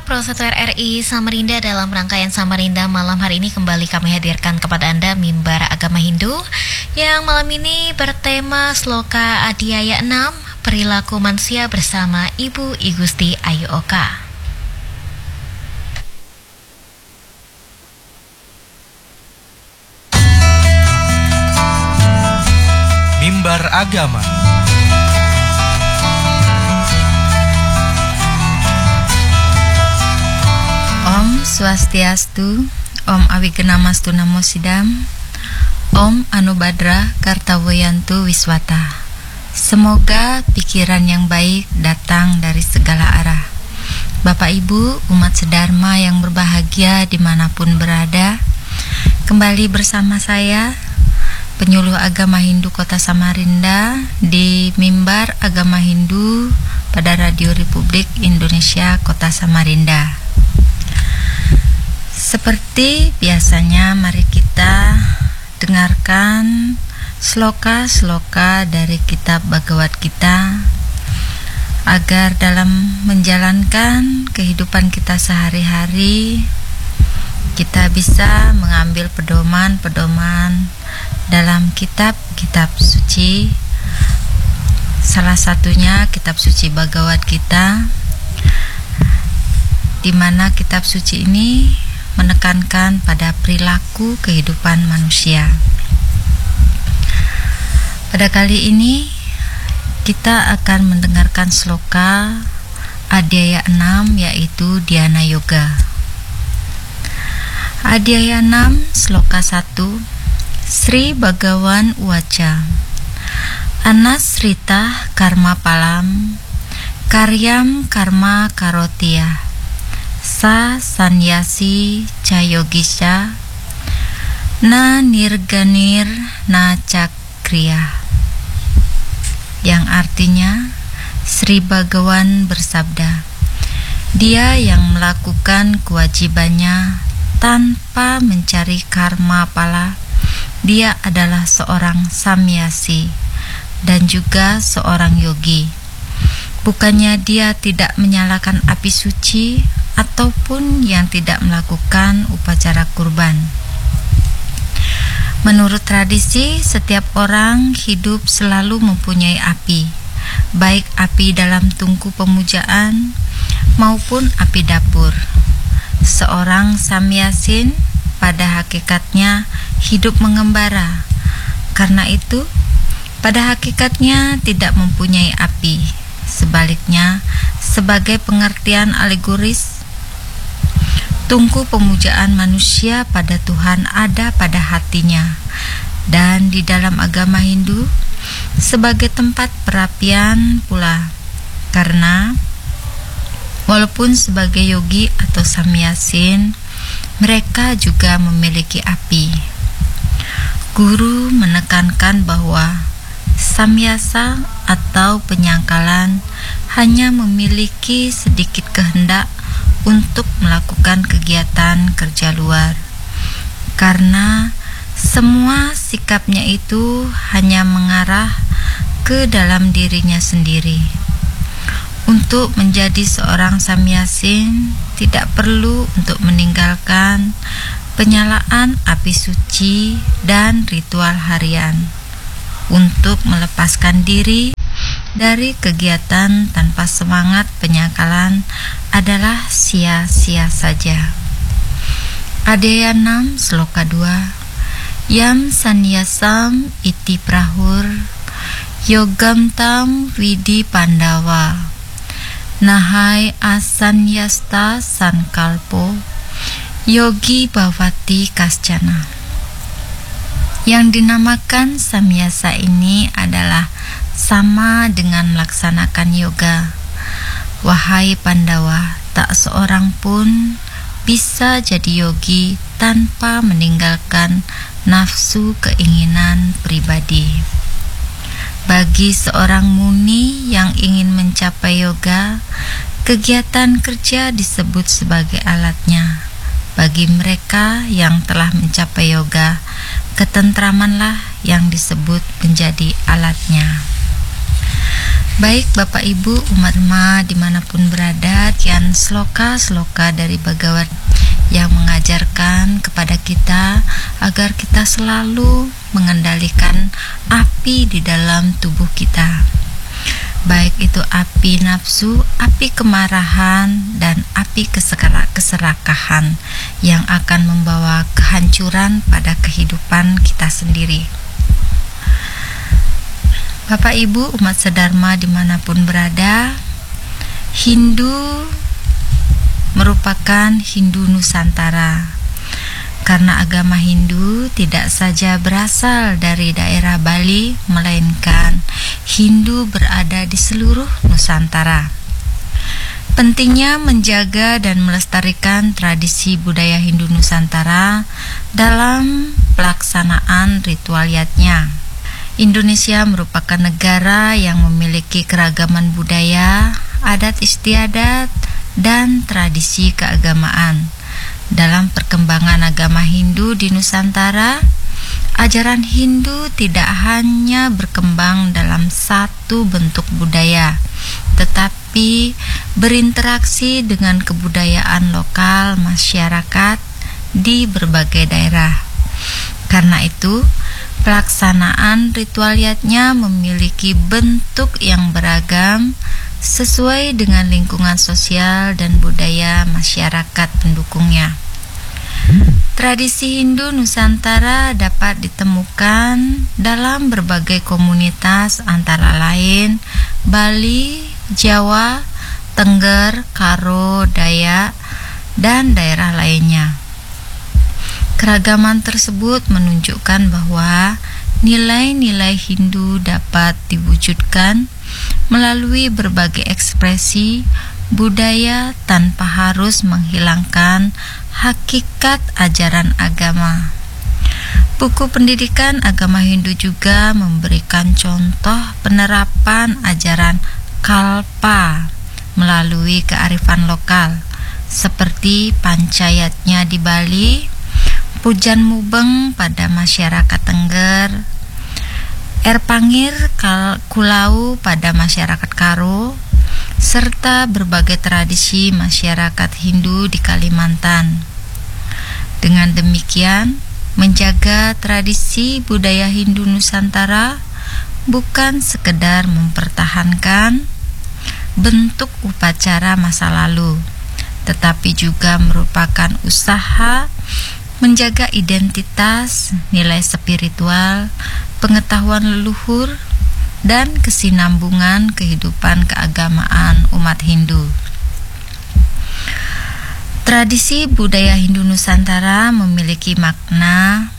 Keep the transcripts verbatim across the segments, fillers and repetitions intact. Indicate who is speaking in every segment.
Speaker 1: Pro satu R R I Samarinda, dalam rangkaian Samarinda malam hari ini kembali kami hadirkan kepada Anda Mimbar Agama Hindu yang malam ini bertema Sloka Adiaya enam, Perilaku Manusia bersama Ibu I Gusti Ayu Oka.
Speaker 2: Mimbar Agama.
Speaker 3: Om Swastiastu, Om Awigenamastu Namo Sidam, Om Anubadra Kartawayantu Wiswata. Semoga pikiran yang baik datang dari segala arah. Bapak Ibu, umat sedharma yang berbahagia dimanapun berada, kembali bersama saya, penyuluh agama Hindu Kota Samarinda, di Mimbar Agama Hindu pada Radio Republik Indonesia Kota Samarinda. Seperti biasanya, mari kita dengarkan sloka-sloka dari kitab Bhagavad Gita agar dalam menjalankan kehidupan kita sehari-hari kita bisa mengambil pedoman-pedoman dalam kitab-kitab suci. Salah satunya kitab suci Bhagavad Gita, di mana kitab suci ini menekankan pada perilaku kehidupan manusia. Pada kali ini kita akan mendengarkan sloka Adiaya enam, yaitu Dhyana Yoga. Adiaya enam, sloka satu. Sri Bhagawan Uwaca, Anasrita karma palam, karyam karma karotia, sa sanyasi cayogisha, na nirganir na cakriya. Yang artinya, Sri Bhagawan bersabda, dia yang melakukan kewajibannya tanpa mencari karma pala, dia adalah seorang samyasi dan juga seorang yogi. Bukannya dia tidak menyalakan api suci ataupun yang tidak melakukan upacara kurban. Menurut tradisi, setiap orang hidup selalu mempunyai api, baik api dalam tungku pemujaan maupun api dapur. Seorang samyasin pada hakikatnya hidup mengembara. Karena itu, pada hakikatnya tidak mempunyai api. Sebaliknya, sebagai pengertian alegoris, tungku pemujaan manusia pada Tuhan ada pada hatinya, dan di dalam agama Hindu sebagai tempat perapian pula. Karena walaupun sebagai yogi atau samyasin, mereka juga memiliki api. Guru menekankan bahwa samyasa atau penyangkalan hanya memiliki sedikit kehendak untuk melakukan kegiatan kerja luar, karena semua sikapnya itu hanya mengarah ke dalam dirinya sendiri. Untuk menjadi seorang samyasin tidak perlu untuk meninggalkan penyalaan api suci dan ritual harian. Untuk melepaskan diri dari kegiatan tanpa semangat penyangkalan adalah sia-sia saja. Adiaya enam, sloka dua. Yam sanyasam iti prahur, yogam tam widi pandawa, nahai asanyasta sankalpo, yogi bhavati kascana. Yang dinamakan samyasa ini adalah sama dengan melaksanakan yoga. Wahai Pandawa, tak seorang pun bisa jadi yogi tanpa meninggalkan nafsu keinginan pribadi. Bagi seorang muni yang ingin mencapai yoga, kegiatan kerja disebut sebagai alatnya. Bagi mereka yang telah mencapai yoga, ketentramanlah yang disebut menjadi alatnya. Baik Bapak Ibu umat Ma dimanapun berada, sekian sloka-sloka dari Bhagavad yang mengajarkan kepada kita agar kita selalu mengendalikan api di dalam tubuh kita. Baik itu api nafsu, api kemarahan, dan api kesekera- keserakahan yang akan membawa kehancuran pada kehidupan kita sendiri. Bapak Ibu umat sedharma dimanapun berada, Hindu merupakan Hindu Nusantara. Karena agama Hindu tidak saja berasal dari daerah Bali, melainkan Hindu berada di seluruh Nusantara. Pentingnya menjaga dan melestarikan tradisi budaya Hindu Nusantara dalam pelaksanaan ritualiatnya. Indonesia merupakan negara yang memiliki keragaman budaya, adat istiadat, dan tradisi keagamaan. Dalam perkembangan agama Hindu di Nusantara, ajaran Hindu tidak hanya berkembang dalam satu bentuk budaya, tetapi berinteraksi dengan kebudayaan lokal masyarakat di berbagai daerah. Karena itu, pelaksanaan ritualiatnya memiliki bentuk yang beragam sesuai dengan lingkungan sosial dan budaya masyarakat pendukungnya. Tradisi Hindu Nusantara dapat ditemukan dalam berbagai komunitas antara lain Bali, Jawa, Tengger, Karo, Dayak, dan daerah lainnya. Keragaman tersebut menunjukkan bahwa nilai-nilai Hindu dapat diwujudkan melalui berbagai ekspresi budaya tanpa harus menghilangkan hakikat ajaran agama. Buku pendidikan agama Hindu juga memberikan contoh penerapan ajaran kalpa melalui kearifan lokal, seperti pancayatnya di Bali, pujan mubeng pada masyarakat Tengger, erpangir kulau pada masyarakat Karo, serta berbagai tradisi masyarakat Hindu di Kalimantan. Dengan demikian, menjaga tradisi budaya Hindu Nusantara bukan sekedar mempertahankan bentuk upacara masa lalu, tetapi juga merupakan usaha menjaga identitas, nilai spiritual, pengetahuan leluhur, dan kesinambungan kehidupan keagamaan umat Hindu. Tradisi budaya Hindu Nusantara memiliki makna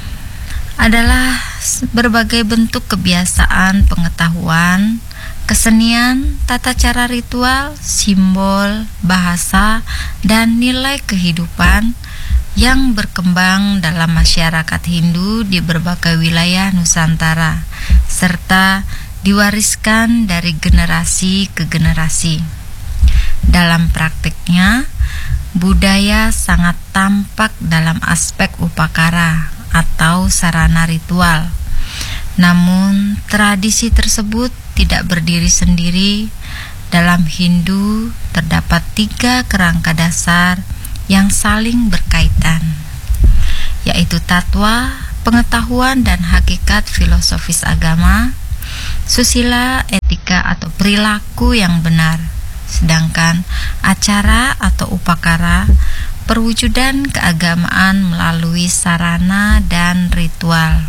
Speaker 3: adalah berbagai bentuk kebiasaan pengetahuan, kesenian, tata cara ritual, simbol, bahasa, dan nilai kehidupan yang berkembang dalam masyarakat Hindu di berbagai wilayah Nusantara, serta diwariskan dari generasi ke generasi. Dalam praktiknya, budaya sangat tampak dalam aspek upakara atau sarana ritual. Namun, tradisi tersebut tidak berdiri sendiri. Dalam Hindu terdapat tiga kerangka dasar yang saling berkaitan, yaitu tatwa, pengetahuan dan hakikat filosofis agama, susila, etika atau perilaku yang benar, sedangkan acara atau upakara, perwujudan keagamaan melalui sarana dan ritual.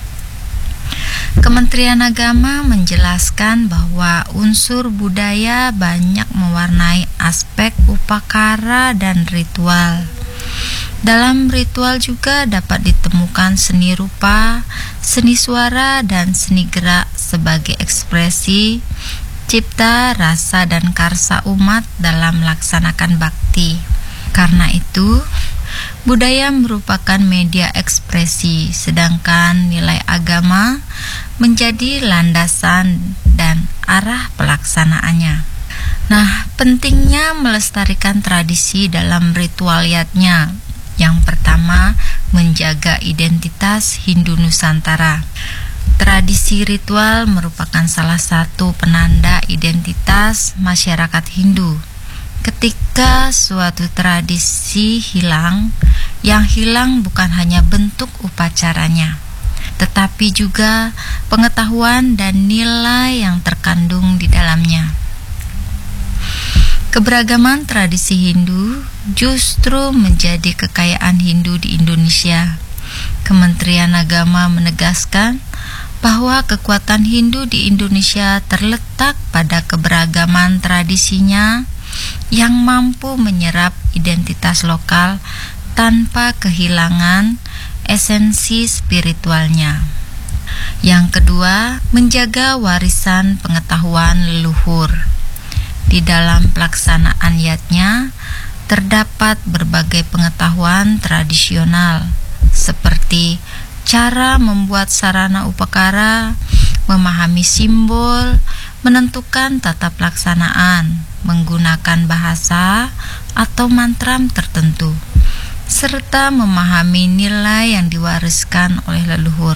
Speaker 3: Kementerian Agama menjelaskan bahwa unsur budaya banyak mewarnai aspek upakara dan ritual. Dalam ritual juga dapat ditemukan seni rupa, seni suara, dan seni gerak sebagai ekspresi cipta, rasa, dan karsa umat dalam melaksanakan bakti. Karena itu, budaya merupakan media ekspresi, sedangkan nilai agama menjadi landasan dan arah pelaksanaannya. Nah, pentingnya melestarikan tradisi dalam ritualiatnya. Yang pertama, menjaga identitas Hindu Nusantara. Tradisi ritual merupakan salah satu penanda identitas masyarakat Hindu. Ketika suatu tradisi hilang, yang hilang bukan hanya bentuk upacaranya, tetapi juga pengetahuan dan nilai yang terkandung di dalamnya. Keberagaman tradisi Hindu justru menjadi kekayaan Hindu di Indonesia. Kementerian Agama menegaskan bahwa kekuatan Hindu di Indonesia terletak pada keberagaman tradisinya yang mampu menyerap identitas lokal tanpa kehilangan esensi spiritualnya. Yang kedua, menjaga warisan pengetahuan leluhur. Di dalam pelaksanaan yatnya terdapat berbagai pengetahuan tradisional seperti cara membuat sarana upakara, memahami simbol, menentukan tata pelaksanaan, menggunakan bahasa atau mantram tertentu, serta memahami nilai yang diwariskan oleh leluhur.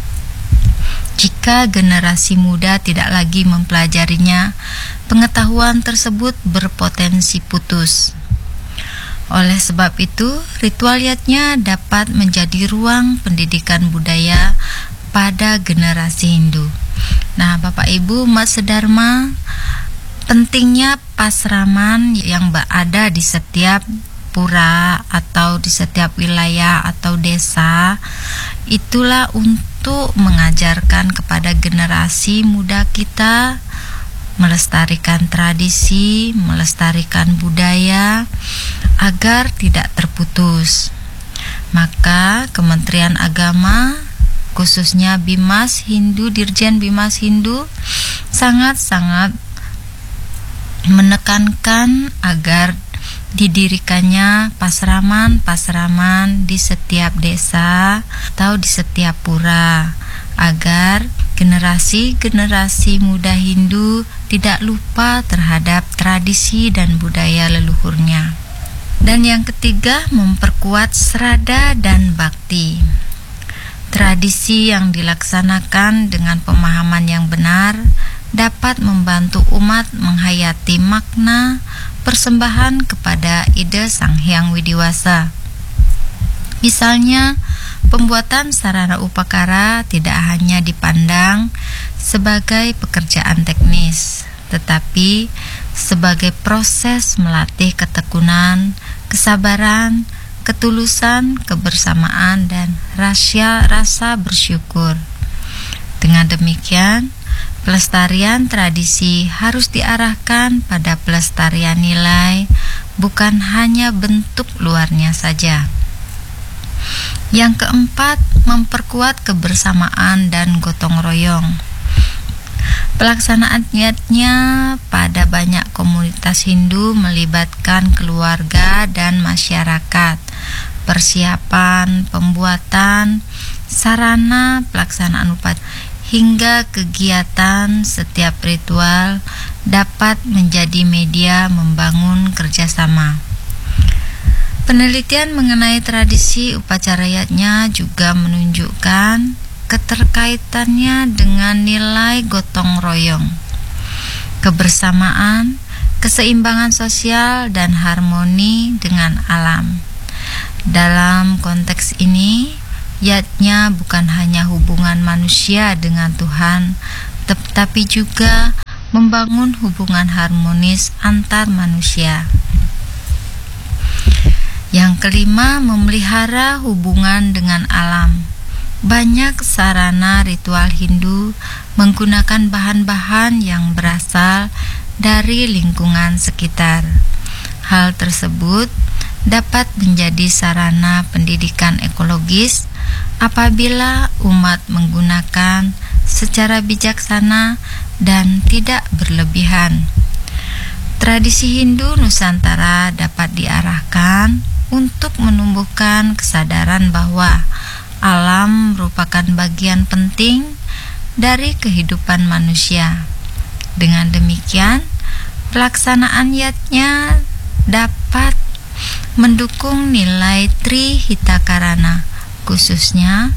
Speaker 3: Jika generasi muda tidak lagi mempelajarinya, pengetahuan tersebut berpotensi putus. Oleh sebab itu, ritual yatnya dapat menjadi ruang pendidikan budaya pada generasi Hindu. Nah, Bapak Ibu, Mas Sedharma, pentingnya pasraman yang berada di setiap pura atau di setiap wilayah atau desa, itulah untuk mengajarkan kepada generasi muda kita melestarikan tradisi, melestarikan budaya agar tidak terputus. Maka Kementerian Agama, khususnya Bimas Hindu, Dirjen Bimas Hindu, sangat-sangat menekankan agar didirikannya pasraman-pasraman di setiap desa atau di setiap pura, agar generasi-generasi muda Hindu tidak lupa terhadap tradisi dan budaya leluhurnya. Dan yang ketiga, memperkuat srada dan bakti. Tradisi yang dilaksanakan dengan pemahaman yang benar dapat membantu umat menghayati makna persembahan kepada ide Sang Hyang Widiwasa. Misalnya, pembuatan sarana upakara tidak hanya dipandang sebagai pekerjaan teknis, tetapi sebagai proses melatih ketekunan, kesabaran, ketulusan, kebersamaan, dan rasa, rasa bersyukur. Dengan demikian, pelestarian tradisi harus diarahkan pada pelestarian nilai, bukan hanya bentuk luarnya saja. Yang keempat, memperkuat kebersamaan dan gotong royong. Pelaksanaan niatnya pada banyak komunitas Hindu melibatkan keluarga dan masyarakat. Persiapan, pembuatan, sarana pelaksanaan upacara, hingga kegiatan setiap ritual dapat menjadi media membangun kerjasama. Penelitian mengenai tradisi upacara yatnya juga menunjukkan keterkaitannya dengan nilai gotong royong, kebersamaan, keseimbangan sosial, dan harmoni dengan alam. Dalam konteks ini, yatnya bukan hanya hubungan manusia dengan Tuhan, tetapi juga membangun hubungan harmonis antar manusia. Yang kelima, memelihara hubungan dengan alam. Banyak sarana ritual Hindu menggunakan bahan-bahan yang berasal dari lingkungan sekitar. Hal tersebut dapat menjadi sarana pendidikan ekologis apabila umat menggunakan secara bijaksana dan tidak berlebihan. Tradisi Hindu Nusantara dapat diarahkan untuk menumbuhkan kesadaran bahwa alam merupakan bagian penting dari kehidupan manusia. Dengan demikian, pelaksanaan yatnya dapat mendukung nilai Tri Hitakarana, khususnya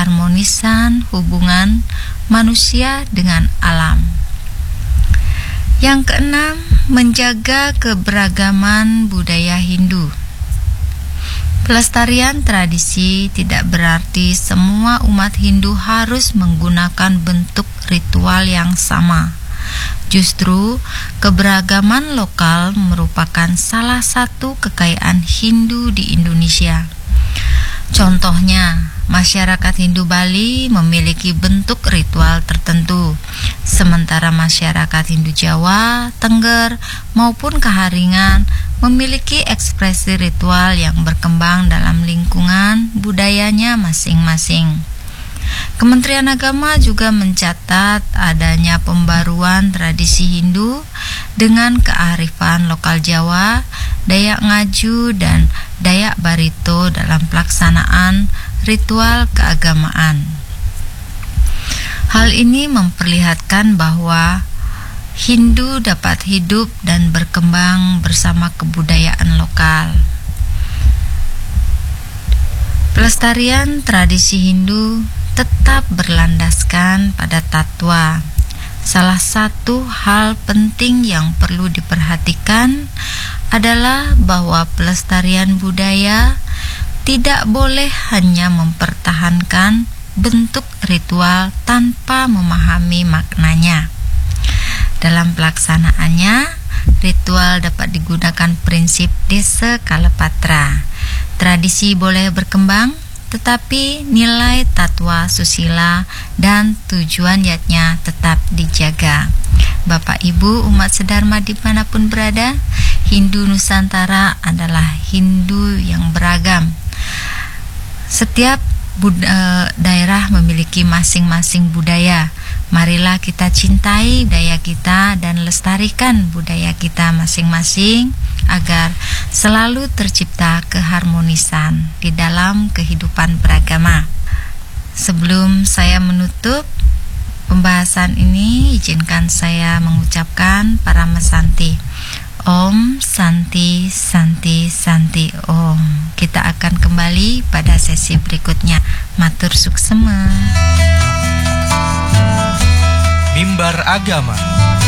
Speaker 3: keharmonisan hubungan manusia dengan alam. Yang keenam, menjaga keberagaman budaya Hindu. Pelestarian tradisi tidak berarti semua umat Hindu harus menggunakan bentuk ritual yang sama. Justru, keberagaman lokal merupakan salah satu kekayaan Hindu di Indonesia. Contohnya, masyarakat Hindu Bali memiliki bentuk ritual tertentu, sementara masyarakat Hindu Jawa, Tengger, maupun Kaharingan memiliki ekspresi ritual yang berkembang dalam lingkungan budayanya masing-masing. Kementerian Agama juga mencatat adanya pembaruan tradisi Hindu dengan kearifan lokal Jawa, Dayak Ngaju, dan Dayak Barito dalam pelaksanaan ritual keagamaan. Hal ini memperlihatkan bahwa Hindu dapat hidup dan berkembang bersama kebudayaan lokal. Pelestarian tradisi Hindu tetap berlandaskan pada tatwa. Salah satu hal penting yang perlu diperhatikan adalah bahwa pelestarian budaya tidak boleh hanya mempertahankan bentuk ritual tanpa memahami maknanya. Dalam pelaksanaannya, ritual dapat digunakan prinsip Desa Kalapatra. Tradisi boleh berkembang, tetapi nilai tatwa susila dan tujuan yatnya tetap dijaga. Bapak Ibu umat sedharma dimanapun berada, Hindu Nusantara adalah Hindu yang beragam. Setiap bud- e, daerah memiliki masing-masing budaya. Marilah kita cintai budaya kita dan lestarikan budaya kita masing-masing agar selalu tercipta keharmonisan di dalam kehidupan beragama. Sebelum saya menutup pembahasan ini, izinkan saya mengucapkan Paramasanti. Om Santi Santi Santi Om. Kita akan kembali pada sesi berikutnya. Matur suksema.
Speaker 2: Mimbar Agama.